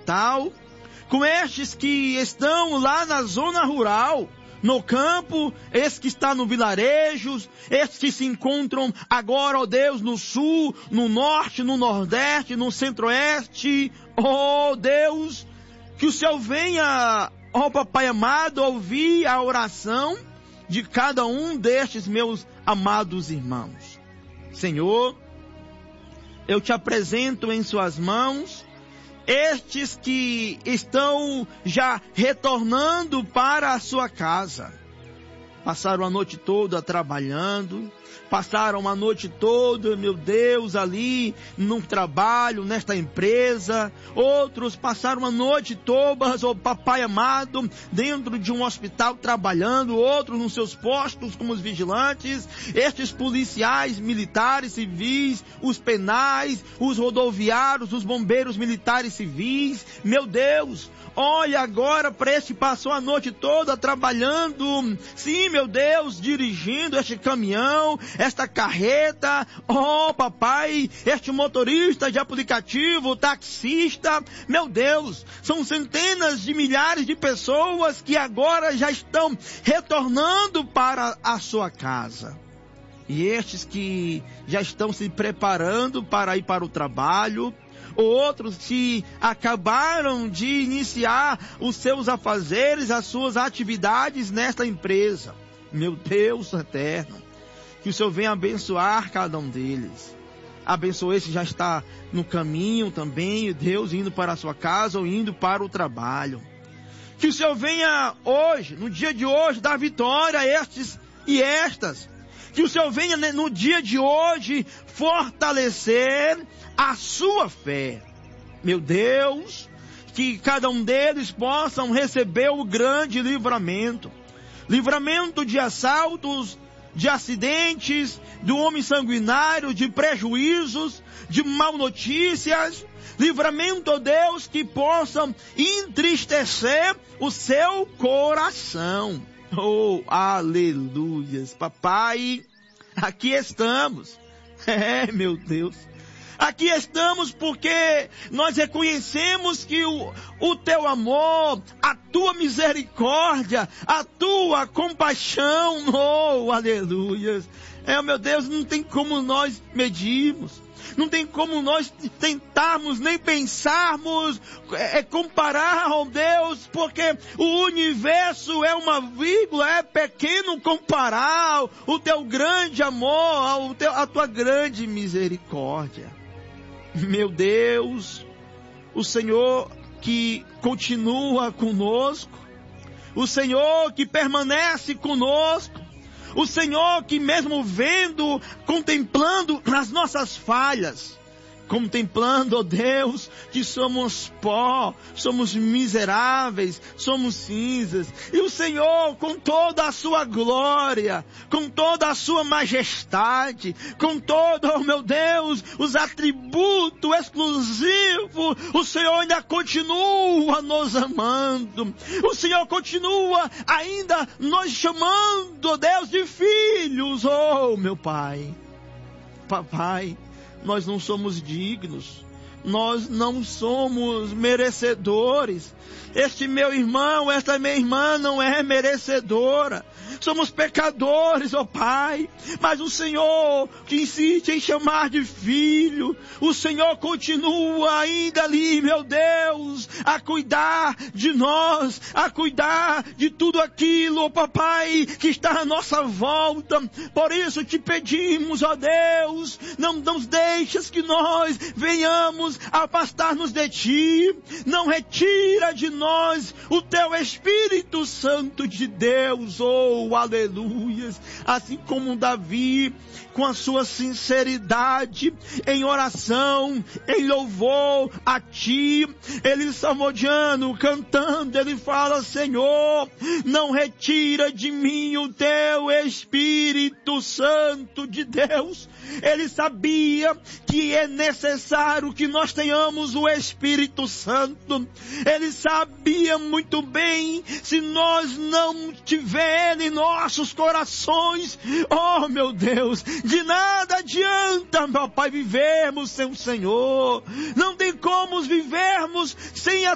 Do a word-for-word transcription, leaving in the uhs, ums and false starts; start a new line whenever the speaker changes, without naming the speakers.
hospital, com estes que estão lá na zona rural, no campo, estes que estão no vilarejo, estes que se encontram agora, ó Deus, no sul, no norte, no nordeste, no centro-oeste. Ó Deus, que o Senhor venha, ó Papai amado, ouvir a oração de cada um destes meus amados irmãos. Senhor, eu te apresento em suas mãos estes que estão já retornando para a sua casa. Passaram a noite toda trabalhando, passaram a noite toda, meu Deus, ali no trabalho, nesta empresa. Outros passaram a noite toda, oh Papai amado, dentro de um hospital trabalhando, outros nos seus postos como os vigilantes, estes policiais, militares, civis, os penais, os rodoviários, os bombeiros militares civis. Meu Deus, olha agora para este que passou a noite toda trabalhando, sim, meu Deus, dirigindo este caminhão, esta carreta, oh papai, este motorista de aplicativo, taxista, meu Deus, são centenas de milhares de pessoas que agora já estão retornando para a sua casa. E estes que já estão se preparando para ir para o trabalho, outros que acabaram de iniciar os seus afazeres, as suas atividades nesta empresa. Meu Deus eterno, que o Senhor venha abençoar cada um deles. Abençoe esse que já está no caminho também, Deus, indo para a sua casa ou indo para o trabalho. Que o Senhor venha hoje, no dia de hoje, dar vitória a estes e estas. Que o Senhor venha no dia de hoje fortalecer a sua fé. Meu Deus, que cada um deles possam receber o grande livramento. Livramento de assaltos, de acidentes, do homem sanguinário, de prejuízos, de mal notícias. Livramento, ó Deus, que possam entristecer o seu coração. Oh, aleluias, papai, aqui estamos. É, meu Deus. Aqui estamos porque nós reconhecemos que o, o teu amor, a tua misericórdia, a tua compaixão, oh, aleluias. É, meu Deus, não tem como nós medirmos. Não tem como nós tentarmos nem pensarmos, é, comparar, ó Deus, porque o universo é uma vírgula, é pequeno comparar o teu grande amor, o teu, a tua grande misericórdia. Meu Deus, o Senhor que continua conosco, o Senhor que permanece conosco, o Senhor que mesmo vendo, contemplando as nossas falhas, contemplando, ó Deus, que somos pó, somos miseráveis, somos cinzas, e o Senhor com toda a sua glória, com toda a sua majestade, com todo, oh meu Deus, os atributos exclusivos, o Senhor ainda continua nos amando, o Senhor continua ainda nos chamando, ó Deus, de filhos. Oh meu Pai, papai, nós não somos dignos, nós não somos merecedores. Este meu irmão, esta minha irmã não é merecedora. Somos pecadores, ó Pai, mas o Senhor que insiste em chamar de filho, o Senhor continua ainda ali, meu Deus, a cuidar de nós, a cuidar de tudo aquilo, ó Papai, que está à nossa volta. Por isso te pedimos, ó Deus, não nos deixes que nós venhamos afastar-nos de Ti, não retira de nós o Teu Espírito Santo de Deus, oh aleluias, assim como Davi, com a sua sinceridade, em oração, em louvor a Ti, ele salmodiando, cantando, ele fala: Senhor, não retira de mim o Teu Espírito Santo de Deus. Ele sabia que é necessário que nós tenhamos o Espírito Santo. Ele sabia muito bem, se nós não tivermos em nossos corações, oh meu Deus, de nada adianta, meu Pai, vivermos sem o Senhor. Não tem como vivermos sem a